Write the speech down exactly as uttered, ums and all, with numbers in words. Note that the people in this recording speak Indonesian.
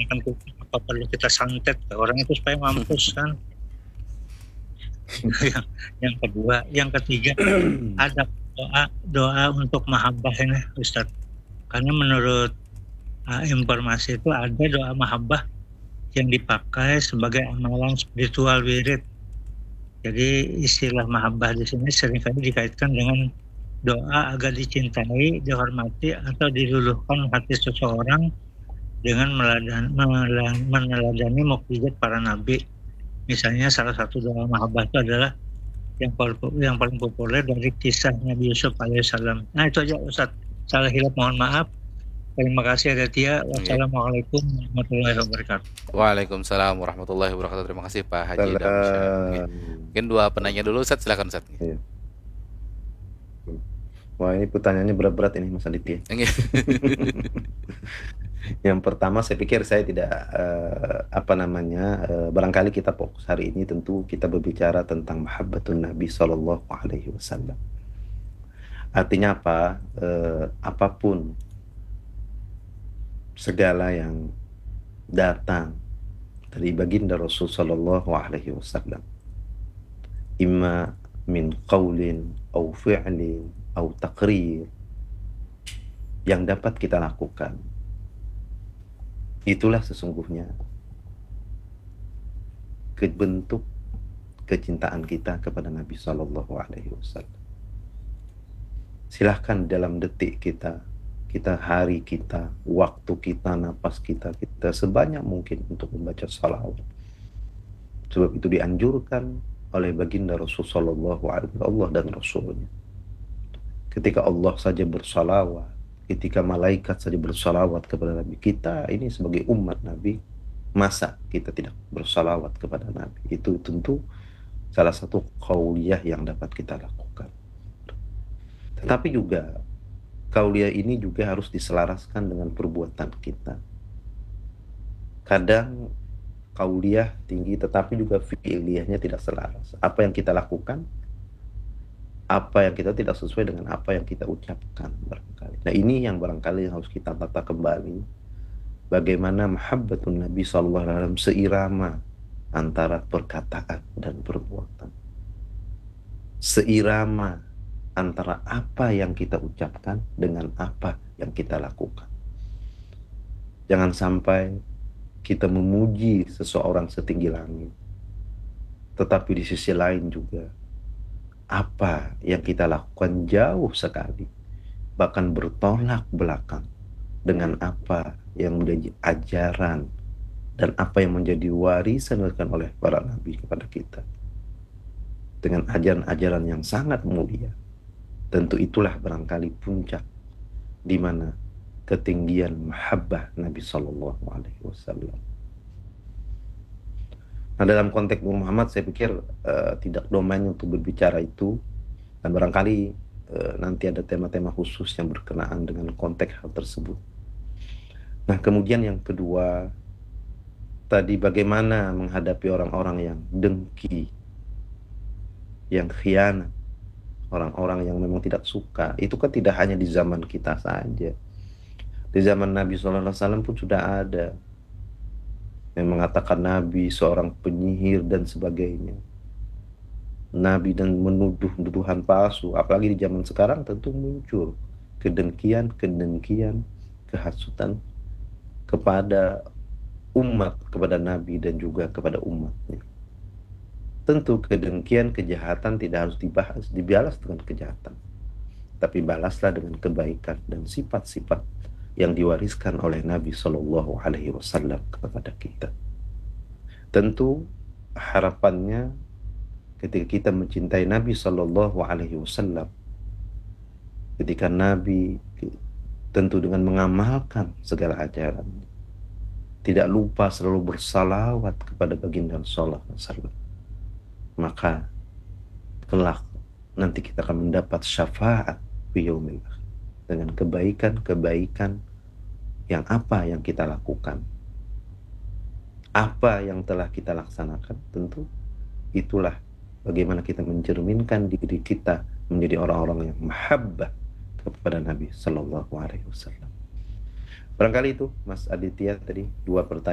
kan apa perlu kita santet ke orang itu supaya mampus kan. yang, yang kedua, yang ketiga ada doa doa untuk mahabbah ini Ustaz. Karena menurut uh, informasi itu ada doa mahabbah yang dipakai sebagai amalan spiritual wirid. Jadi istilah mahabbah di sini seringkali dikaitkan dengan doa agar dicintai, dihormati atau diluluhkan hati seseorang dengan meladan, meneladani mukjizat para nabi. Misalnya salah satu doa mahabbah itu adalah yang paling, yang paling populer dari kisah Nabi Yusuf alaihissalam. Nah itu aja Ustaz. Salah hilaf mohon maaf. Terima kasih Aditya. Wassalamualaikum warahmatullahi wabarakatuh. Waalaikumsalam warahmatullahi wabarakatuh. Terima kasih Pak Haji Damsyah. Mungkin dua penanya dulu Ustaz, silakan Ustaz. Iya. Wah ini pertanyaannya berat-berat ini Mas Aditya. Yang pertama saya pikir saya tidak uh, apa namanya uh, barangkali kita fokus hari ini tentu kita berbicara tentang mahabbatun Nabi Sallallahu Alaihi Wasallam. Artinya apa? Uh, apapun segala yang datang dari baginda Rasul Sallallahu Alaihi Wasallam, imma min qaulin au fi'lin au taqrir, yang dapat kita lakukan, itulah sesungguhnya bentuk kecintaan kita kepada Nabi Sallallahu Alaihi Wasallam. Silahkan dalam detik kita, kita hari kita, waktu kita, napas kita, kita sebanyak mungkin untuk membaca salawat. Sebab itu dianjurkan oleh baginda Rasul Sallallahu Alaihi Wasallam, Allah dan Rasulnya. Ketika Allah saja bersalawat, ketika malaikat saja bersalawat kepada Nabi, kita ini sebagai umat Nabi, masa kita tidak bersalawat kepada Nabi? Itu tentu salah satu qauliyah yang dapat kita lakukan. Tetapi juga qauliyah ini juga harus diselaraskan dengan perbuatan kita. Kadang qauliyah tinggi tetapi juga fi'liyahnya tidak selaras. Apa yang kita lakukan, apa yang kita tidak sesuai dengan apa yang kita ucapkan barangkali. Nah ini yang barangkali harus kita tata kembali. Bagaimana mahabbatun Nabi Sallallahu Alaihi Wasallam seirama antara perkataan dan perbuatan. Seirama antara apa yang kita ucapkan dengan apa yang kita lakukan. Jangan sampai kita memuji seseorang setinggi langit, tetapi di sisi lain juga apa yang kita lakukan jauh sekali, bahkan bertolak belakang dengan apa yang menjadi ajaran dan apa yang menjadi warisan oleh para nabi kepada kita, dengan ajaran-ajaran yang sangat mulia. Tentu itulah barangkali puncak di mana ketinggian mahabbah Nabi Sallallahu Alaihi Wasallam. Nah dalam konteks Muhammad saya pikir uh, tidak domain untuk berbicara itu, dan barangkali uh, nanti ada tema-tema khusus yang berkenaan dengan konteks hal tersebut. Nah kemudian yang kedua, tadi bagaimana menghadapi orang-orang yang dengki, yang khianat, orang-orang yang memang tidak suka. Itu kan tidak hanya di zaman kita saja. Di zaman Nabi Sallallahu Alaihi Wasallam pun sudah ada yang mengatakan Nabi seorang penyihir dan sebagainya. Nabi dan menuduh tuduhan palsu. Apalagi di zaman sekarang tentu muncul kedengkian-kedengkian, kehasutan kepada umat, kepada Nabi dan juga kepada umatnya. Tentu kedengkian, kejahatan tidak harus dibahas, dibalas dengan kejahatan, tapi balaslah dengan kebaikan dan sifat-sifat yang diwariskan oleh Nabi Sallallahu Alaihi Wasallam kepada kita. Tentu harapannya ketika kita mencintai Nabi Sallallahu Alaihi Wasallam, ketika Nabi tentu dengan mengamalkan segala ajaran, tidak lupa selalu bersalawat kepada baginda Sallallahu Alaihi Wasallam, maka kelak nanti kita akan mendapat syafaat fi yaumil akhir dengan kebaikan-kebaikan yang apa yang kita lakukan, apa yang telah kita laksanakan. Tentu itulah bagaimana kita mencerminkan diri kita menjadi orang-orang yang mahabbah kepada Nabi Sallallahu Alaihi Wasallam. Barangkali itu Mas Aditya tadi dua pertanyaan